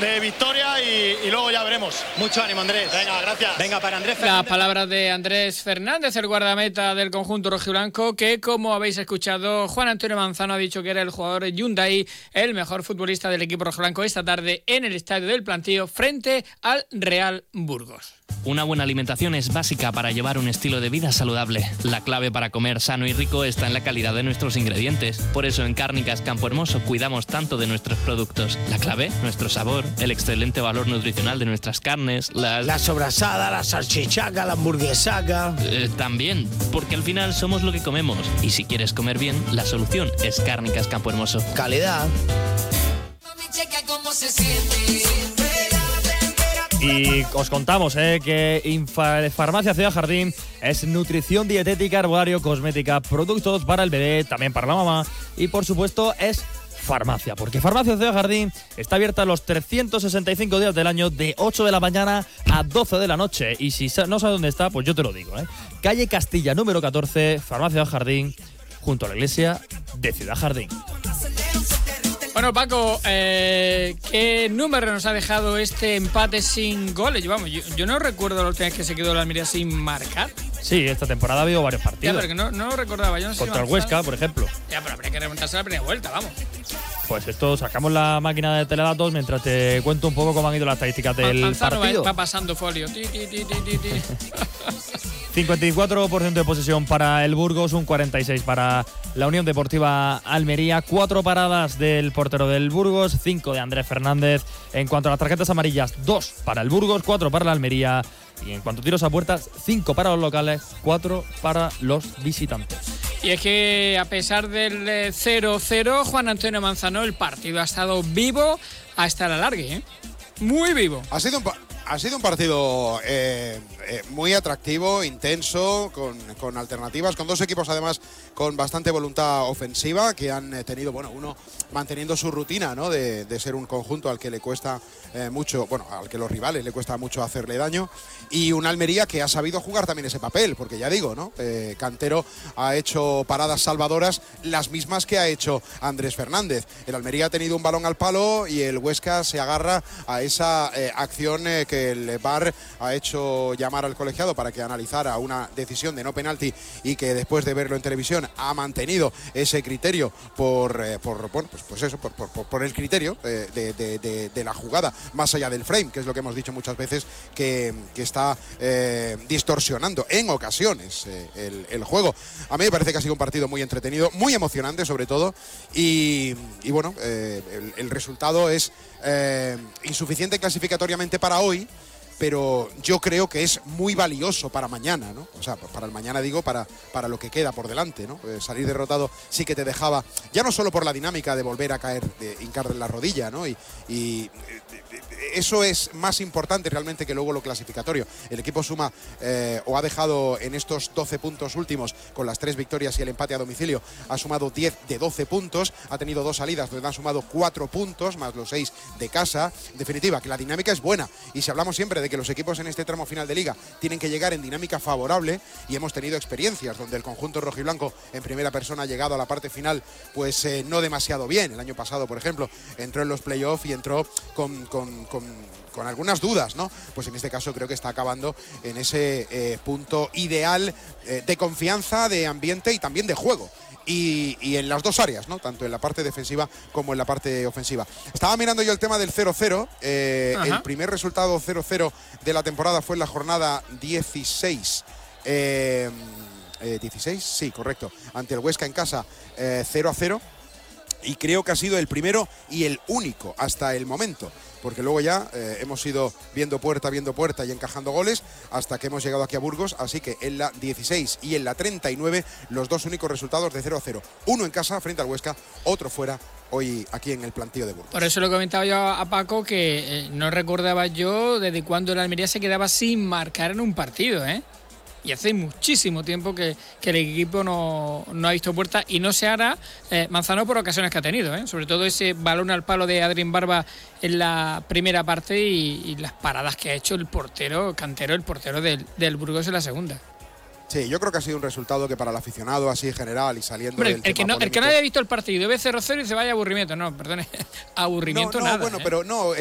de victoria y luego ya veremos. Mucho ánimo, Andrés. Venga, gracias. Venga, para Andrés Fernández. Las palabras de Andrés Fernández, el guardameta del conjunto rojiblanco, que, como habéis escuchado, Juan Antonio Manzano ha dicho que era el jugador Hyundai, el mejor futbolista del equipo rojiblanco esta tarde en el Estadio del Plantío frente al Real Burgos. Una buena alimentación es básica para llevar un estilo de vida saludable. La clave para comer sano y rico está en la calidad de nuestros ingredientes. Por eso en Cárnicas Campo Hermoso cuidamos tanto de nuestros productos. La clave, nuestro sabor, el excelente valor nutricional de nuestras carnes, La sobrasada, la salchichaca, la hamburguesaca. También, porque al final somos lo que comemos. Y si quieres comer bien, la solución es Cárnicas Campo Hermoso. Calidad. Y os contamos que Farmacia Ciudad Jardín es nutrición dietética, herbolario, cosmética, productos para el bebé, también para la mamá y por supuesto es farmacia, porque Farmacia Ciudad Jardín está abierta los 365 días del año de 8 de la mañana a 12 de la noche. Y si no sabes dónde está, pues yo te lo digo. Calle Castilla número 14, Farmacia Ciudad Jardín, junto a la iglesia de Ciudad Jardín. Bueno, Paco, ¿qué número nos ha dejado este empate sin goles? Vamos, yo no recuerdo la última vez que se quedó la Almería sin marcar. Sí, esta temporada ha habido varios partidos. Ya, pero que no lo recordaba. Yo no sé contra el Huesca, por ejemplo. Ya, pero habría que remontarse a la primera vuelta, vamos. Pues esto, sacamos la máquina de teledatos mientras te cuento un poco cómo han ido las estadísticas del Manzano partido. va pasando folio. 54% de posesión para el Burgos, un 46% para la Unión Deportiva Almería, 4 paradas del portero del Burgos, 5 de Andrés Fernández. En cuanto a las tarjetas amarillas, 2 para el Burgos, 4 para la Almería. Y en cuanto a tiros a puertas, 5 para los locales, 4 para los visitantes. Y es que a pesar del 0-0, Juan Antonio Manzano, el partido ha estado vivo hasta el alargue, ¿eh? Muy vivo. Ha sido un partido muy atractivo, intenso, con alternativas, con dos equipos además con bastante voluntad ofensiva, que han tenido, bueno, uno manteniendo su rutina, ¿no? de ser un conjunto al que le cuesta mucho, bueno, al que los rivales le cuesta mucho hacerle daño, y una Almería que ha sabido jugar también ese papel, porque ya digo, ¿no? Cantero ha hecho paradas salvadoras, las mismas que ha hecho Andrés Fernández. El Almería ha tenido un balón al palo y el Huesca se agarra a esa acción que el VAR ha hecho llamar al colegiado para que analizara una decisión de no penalti y que después de verlo en televisión ha mantenido ese criterio por el criterio de la jugada, más allá del frame, que es lo que hemos dicho muchas veces, que está distorsionando en ocasiones el juego. A mí me parece que ha sido un partido muy entretenido, muy emocionante sobre todo, y bueno, el resultado es insuficiente clasificatoriamente para hoy, pero yo creo que es muy valioso para mañana, ¿no? O sea, para el mañana digo, para lo que queda por delante, ¿no? Salir derrotado sí que te dejaba, ya no solo por la dinámica de volver a caer, de hincar la rodilla, ¿no? Y eso es más importante realmente que luego lo clasificatorio. El equipo suma o ha dejado en estos 12 puntos últimos, con las 3 victorias y el empate a domicilio, ha sumado 10 de 12 puntos, ha tenido 2 salidas donde han sumado 4 puntos, más los 6 de casa. En definitiva, que la dinámica es buena, y si hablamos siempre de que los equipos en este tramo final de liga tienen que llegar en dinámica favorable, y hemos tenido experiencias donde el conjunto rojiblanco en primera persona ha llegado a la parte final pues no demasiado bien. El año pasado, por ejemplo, entró en los playoffs y entró con algunas dudas, ¿no? Pues en este caso creo que está acabando en ese punto ideal de confianza, de ambiente y también de juego. Y en las dos áreas, ¿no? Tanto en la parte defensiva como en la parte ofensiva. Estaba mirando yo el tema del 0-0. El primer resultado 0-0 de la temporada fue en la jornada 16. 16, sí, correcto. Ante el Huesca en casa, 0-0. Y creo que ha sido el primero y el único hasta el momento, porque luego ya hemos ido viendo puerta y encajando goles hasta que hemos llegado aquí a Burgos. Así que en la 16 y en la 39 los dos únicos resultados de 0-0. Uno en casa frente al Huesca, otro fuera hoy aquí en el plantío de Burgos. Por eso lo comentaba yo a Paco, que no recordaba yo desde cuándo la Almería se quedaba sin marcar en un partido, ¿eh? Y hace muchísimo tiempo que el equipo no ha visto puerta, y no se hará Manzano por ocasiones que ha tenido, ¿eh? Sobre todo ese balón al palo de Adrián Barba en la primera parte y las paradas que ha hecho el portero Cantero, el portero del Burgos en la segunda. Sí, yo creo que ha sido un resultado que para el aficionado así general y saliendo Hombre, del el que no haya visto el partido y ve 0-0 y se vaya aburrimiento. No, perdone, aburrimiento nada. Bueno, pero no.